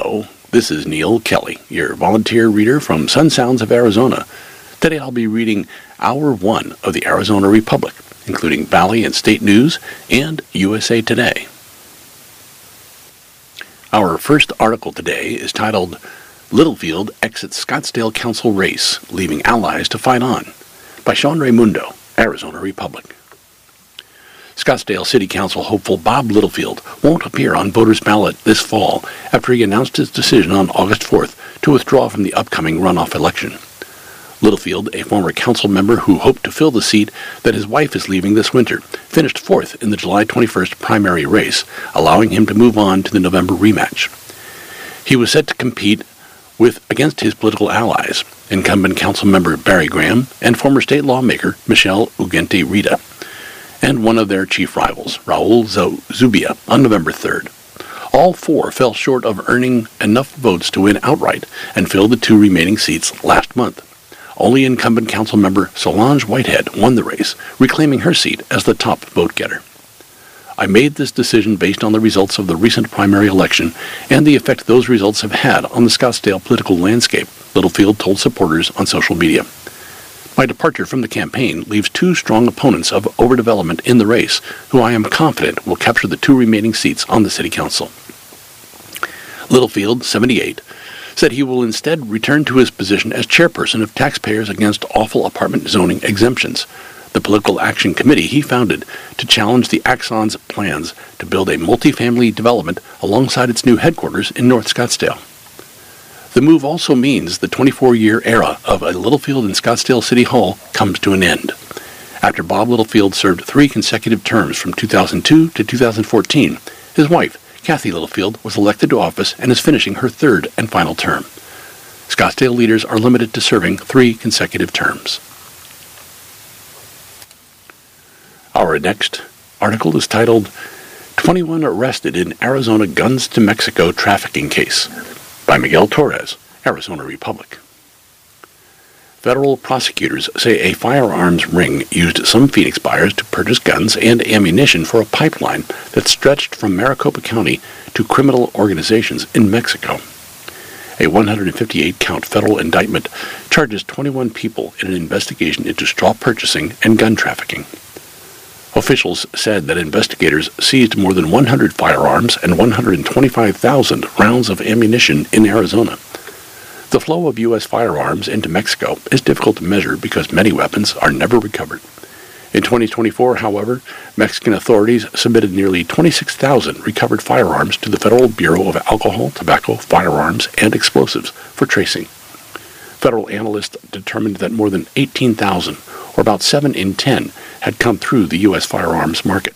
Hello, this is Neil Kelly, your volunteer reader from Sun Sounds of Arizona. Today I'll be reading Hour 1 of the Arizona Republic, including Valley and State News and USA Today. Our first article today is titled, Littlefield Exits Scottsdale Council Race, Leaving Allies to Fight On, by Sean Raimundo, Arizona Republic. Scottsdale City Council hopeful Bob Littlefield won't appear on voters' ballot this fall after he announced his decision on August 4th to withdraw from the upcoming runoff election. Littlefield, a former council member who hoped to fill the seat that his wife is leaving this winter, finished fourth in the July 21st primary race, allowing him to move on to the November rematch. He was set to compete against his political allies, incumbent council member Barry Graham and former state lawmaker Michelle Ugente Rita, and one of their chief rivals, Raul Zubia, on November 3rd. All four fell short of earning enough votes to win outright and fill the two remaining seats last month. Only incumbent council member Solange Whitehead won the race, reclaiming her seat as the top vote-getter. I made this decision based on the results of the recent primary election and the effect those results have had on the Scottsdale political landscape, Littlefield told supporters on social media. My departure from the campaign leaves two strong opponents of overdevelopment in the race, who I am confident will capture the two remaining seats on the city council. Littlefield, 78, said he will instead return to his position as chairperson of Taxpayers Against Awful Apartment Zoning Exemptions, the political action committee he founded to challenge the Axon's plans to build a multifamily development alongside its new headquarters in North Scottsdale. The move also means the 24-year era of a Littlefield in Scottsdale City Hall comes to an end. After Bob Littlefield served 3 consecutive terms from 2002 to 2014, his wife, Kathy Littlefield, was elected to office and is finishing her 3rd and final term. Scottsdale leaders are limited to serving 3 consecutive terms. Our next article is titled, 21 Arrested in Arizona Guns to Mexico Trafficking Case, by Miguel Torres, Arizona Republic. Federal prosecutors say a firearms ring used some Phoenix buyers to purchase guns and ammunition for a pipeline that stretched from Maricopa County to criminal organizations in Mexico. A 158-count federal indictment charges 21 people in an investigation into straw purchasing and gun trafficking. Officials said that investigators seized more than 100 firearms and 125,000 rounds of ammunition in Arizona. The flow of U.S. firearms into Mexico is difficult to measure because many weapons are never recovered. In 2024, however, Mexican authorities submitted nearly 26,000 recovered firearms to the Federal Bureau of Alcohol, Tobacco, Firearms, and Explosives for tracing. Federal analysts determined that more than 18,000, or about 7 in 10, had come through the U.S. firearms market.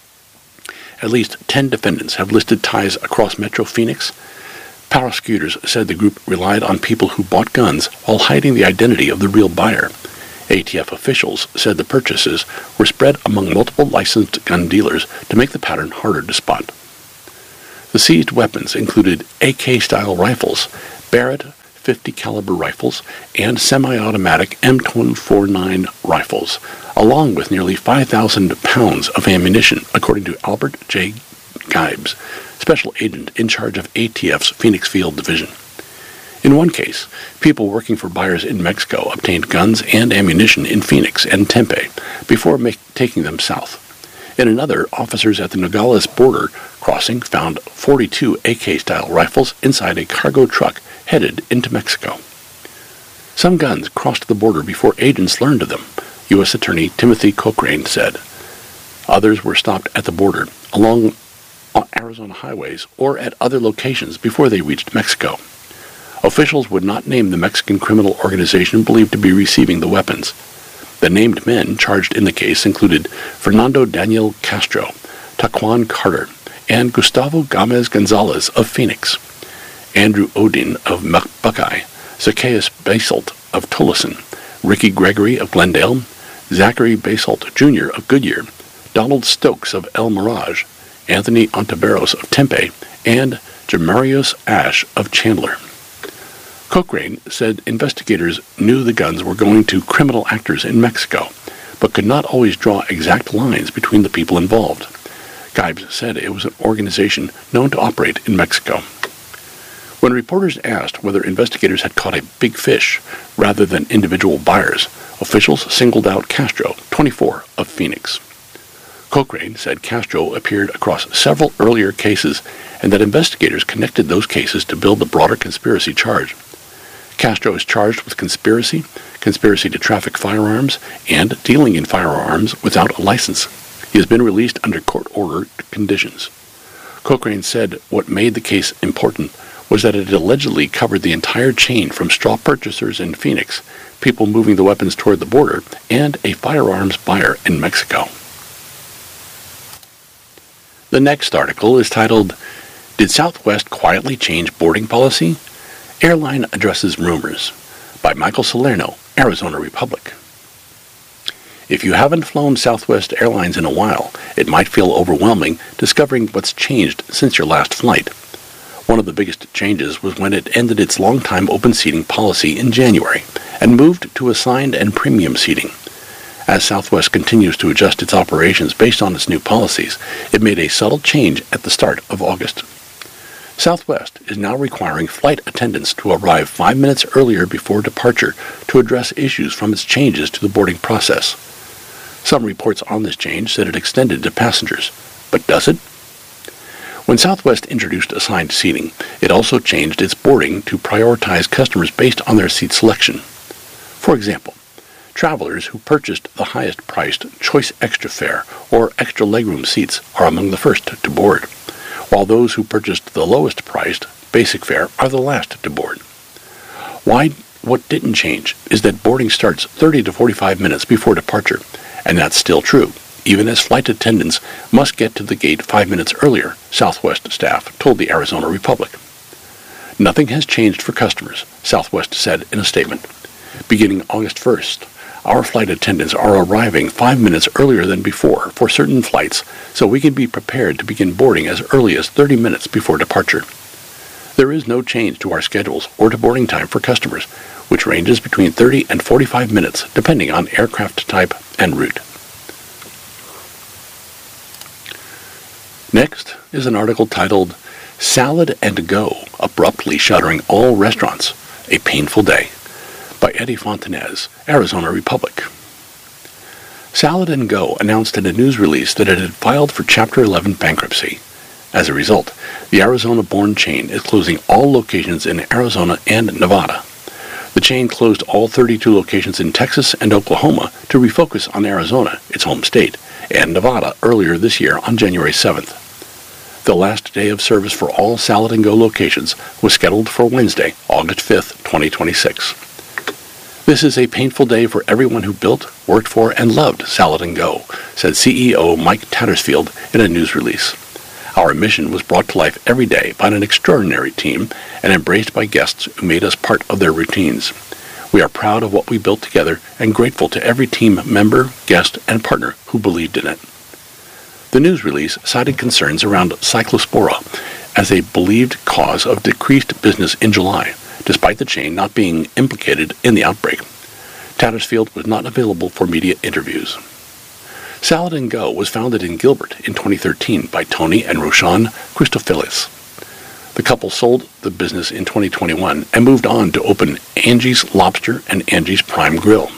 At least 10 defendants have listed ties across Metro Phoenix. Prosecutors said the group relied on people who bought guns while hiding the identity of the real buyer. ATF officials said the purchases were spread among multiple licensed gun dealers to make the pattern harder to spot. The seized weapons included AK-style rifles, Barrett 50 caliber rifles, and semi-automatic M249 rifles, along with nearly 5,000 pounds of ammunition, according to Albert J. Gibes, special agent in charge of ATF's Phoenix Field Division. In one case, people working for buyers in Mexico obtained guns and ammunition in Phoenix and Tempe before taking them south. In another, officers at the Nogales border crossing found 42 AK-style rifles inside a cargo truck headed into Mexico. Some guns crossed the border before agents learned of them, U.S. Attorney Timothy Cochrane said. Others were stopped at the border, along Arizona highways, or at other locations before they reached Mexico. Officials would not name the Mexican criminal organization believed to be receiving the weapons. The named men charged in the case included Fernando Daniel Castro, Taquan Carter, and Gustavo Gomez Gonzalez of Phoenix, Andrew Odin of Buckeye, Zacchaeus Basalt of Tolleson, Ricky Gregory of Glendale, Zachary Basalt Jr. of Goodyear, Donald Stokes of El Mirage, Anthony Ontiveros of Tempe, and Jamarius Ash of Chandler. Cochrane said investigators knew the guns were going to criminal actors in Mexico, but could not always draw exact lines between the people involved. Gibes said it was an organization known to operate in Mexico. When reporters asked whether investigators had caught a big fish rather than individual buyers, officials singled out Castro, 24, of Phoenix. Cochrane said Castro appeared across several earlier cases and that investigators connected those cases to build the broader conspiracy charge. Castro is charged with conspiracy, conspiracy to traffic firearms, and dealing in firearms without a license. He has been released under court-ordered conditions. Cochrane said what made the case important was that it allegedly covered the entire chain from straw purchasers in Phoenix, people moving the weapons toward the border, and a firearms buyer in Mexico. The next article is titled, Did Southwest Quietly Change Boarding Policy? Airline Addresses Rumors, by Michael Salerno, Arizona Republic. If you haven't flown Southwest Airlines in a while, it might feel overwhelming discovering what's changed since your last flight. One of the biggest changes was when it ended its long-time open seating policy in January and moved to assigned and premium seating. As Southwest continues to adjust its operations based on its new policies, it made a subtle change at the start of August. Southwest is now requiring flight attendants to arrive 5 minutes earlier before departure to address issues from its changes to the boarding process. Some reports on this change said it extended to passengers, but does it? When Southwest introduced assigned seating, it also changed its boarding to prioritize customers based on their seat selection. For example, travelers who purchased the highest-priced Choice Extra Fare or extra legroom seats are among the first to board, while those who purchased the lowest-priced Basic Fare are the last to board. What didn't change is that boarding starts 30 to 45 minutes before departure, and that's still true, even as flight attendants must get to the gate 5 minutes earlier, Southwest staff told the Arizona Republic. Nothing has changed for customers, Southwest said in a statement. Beginning August 1st, our flight attendants are arriving 5 minutes earlier than before for certain flights, so we can be prepared to begin boarding as early as 30 minutes before departure. There is no change to our schedules or to boarding time for customers, which ranges between 30 and 45 minutes depending on aircraft type and route. Next is an article titled, Salad and Go Abruptly Shuttering All Restaurants, A Painful Day, by Eddie Fontanez, Arizona Republic. Salad and Go announced in a news release that it had filed for Chapter 11 bankruptcy. As a result, the Arizona-born chain is closing all locations in Arizona and Nevada. The chain closed all 32 locations in Texas and Oklahoma to refocus on Arizona, its home state, and Nevada earlier this year on January 7th. The last day of service for all Salad and Go locations was scheduled for Wednesday, August 5th, 2026. This is a painful day for everyone who built, worked for, and loved Salad and Go, said CEO Mike Tattersfield in a news release. Our mission was brought to life every day by an extraordinary team and embraced by guests who made us part of their routines. We are proud of what we built together and grateful to every team member, guest, and partner who believed in it. The news release cited concerns around Cyclospora as a believed cause of decreased business in July, despite the chain not being implicated in the outbreak. Tattersfield was not available for media interviews. Salad and Go was founded in Gilbert in 2013 by Tony and Roshan Christofilis. The couple sold the business in 2021 and moved on to open Angie's Lobster and Angie's Prime Grill.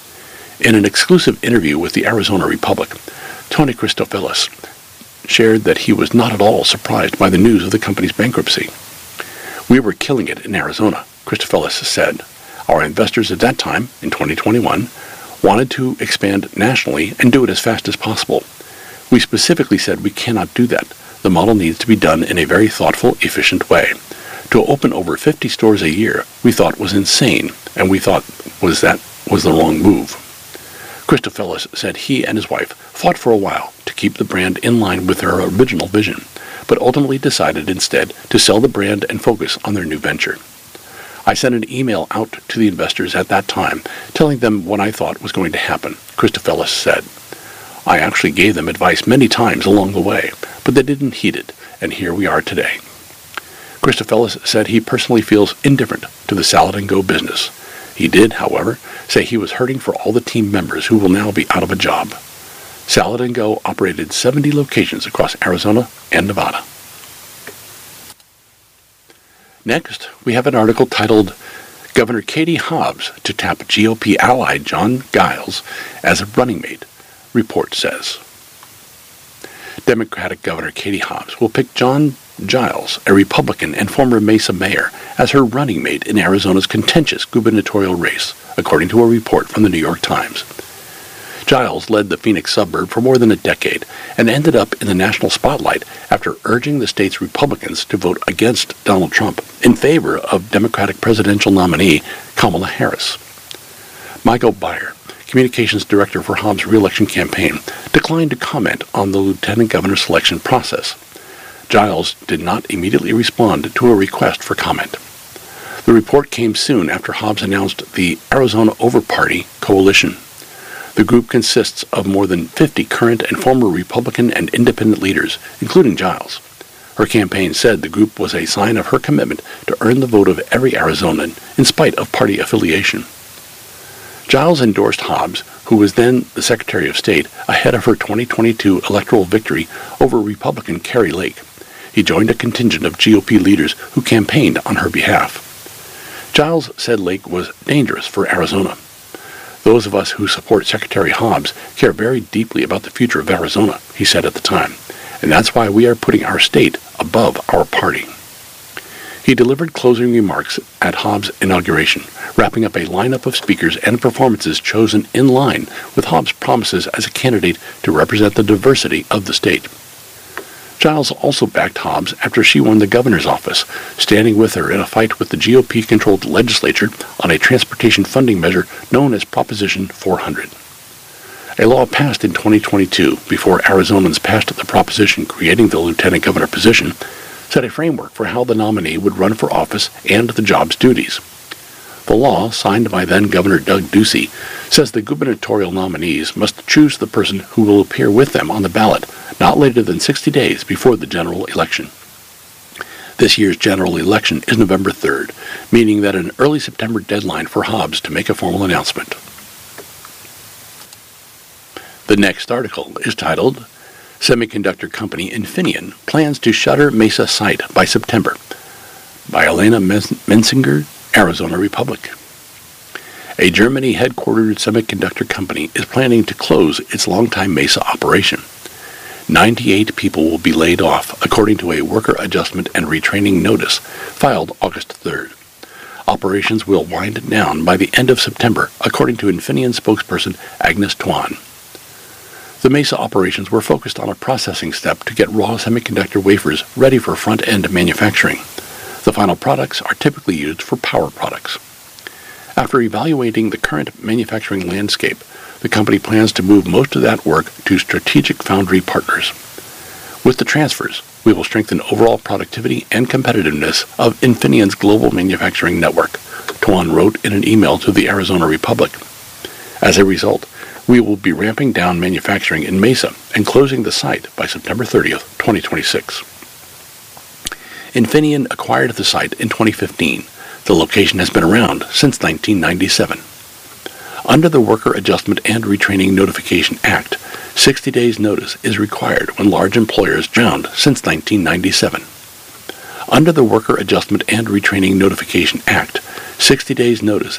In an exclusive interview with the Arizona Republic, Tony Christofilis shared that he was not at all surprised by the news of the company's bankruptcy. We were killing it in Arizona, Christofilis said. Our investors at that time, in 2021, wanted to expand nationally and do it as fast as possible. We specifically said we cannot do that. The model needs to be done in a very thoughtful, efficient way. To open over 50 stores a year, we thought was insane, and we thought was the wrong move. Christofilis said he and his wife fought for a while to keep the brand in line with their original vision, but ultimately decided instead to sell the brand and focus on their new venture. I sent an email out to the investors at that time, telling them what I thought was going to happen, Christofilis said. I actually gave them advice many times along the way, but they didn't heed it, and here we are today. Christofilis said he personally feels indifferent to the Salad and Go business. He did, however, say he was hurting for all the team members who will now be out of a job. Salad and Go operated 70 locations across Arizona and Nevada. Next, we have an article titled Governor Katie Hobbs to Tap GOP ally John Giles as a running mate, report says. Democratic Governor Katie Hobbs will pick John Giles, a Republican and former Mesa mayor, as her running mate in Arizona's contentious gubernatorial race, according to a report from the New York Times. Giles led the Phoenix suburb for more than a decade and ended up in the national spotlight after urging the state's Republicans to vote against Donald Trump in favor of Democratic presidential nominee Kamala Harris. Michael Beyer, communications director for Hobbs' re-election campaign, declined to comment on the lieutenant governor selection process. Giles did not immediately respond to a request for comment. The report came soon after Hobbs announced the Arizona Over-Party Coalition. The group consists of more than 50 current and former Republican and independent leaders, including Giles. Her campaign said the group was a sign of her commitment to earn the vote of every Arizonan, in spite of party affiliation. Giles endorsed Hobbs, who was then the Secretary of State, ahead of her 2022 electoral victory over Republican Kari Lake. He joined a contingent of GOP leaders who campaigned on her behalf. Giles said Lake was dangerous for Arizona. Those of us who support Secretary Hobbs care very deeply about the future of Arizona, he said at the time, and that's why we are putting our state above our party. He delivered closing remarks at Hobbs' inauguration, wrapping up a lineup of speakers and performances chosen in line with Hobbs' promises as a candidate to represent the diversity of the state. Giles also backed Hobbs after she won the governor's office, standing with her in a fight with the GOP-controlled legislature on a transportation funding measure known as Proposition 400. A law passed in 2022 before Arizonans passed the proposition creating the lieutenant governor position set a framework for how the nominee would run for office and the job's duties. The law, signed by then-Governor Doug Ducey, says the gubernatorial nominees must choose the person who will appear with them on the ballot not later than 60 days before the general election. This year's general election is November 3rd, meaning that an early September deadline for Hobbs to make a formal announcement. The next article is titled, Semiconductor Company Infineon Plans to Shutter Mesa Site by September, by Elena Mensinger, Arizona Republic. A Germany-headquartered semiconductor company is planning to close its longtime Mesa operation. 98 people will be laid off, according to a worker adjustment and retraining notice filed August 3rd. Operations will wind down by the end of September, according to Infineon spokesperson Agnes Tuan. The Mesa operations were focused on a processing step to get raw semiconductor wafers ready for front-end manufacturing. The final products are typically used for power products. After evaluating the current manufacturing landscape, the company plans to move most of that work to strategic foundry partners. With the transfers, we will strengthen overall productivity and competitiveness of Infineon's global manufacturing network, Tuan wrote in an email to the Arizona Republic. As a result, we will be ramping down manufacturing in Mesa and closing the site by September 30th, 2026. Infineon acquired the site in 2015. The location has been around since 1997. Under the Worker Adjustment and Retraining Notification Act, 60 days' notice is required when large employers drowned since 1997. Under the Worker Adjustment and Retraining Notification Act, 60 days' notice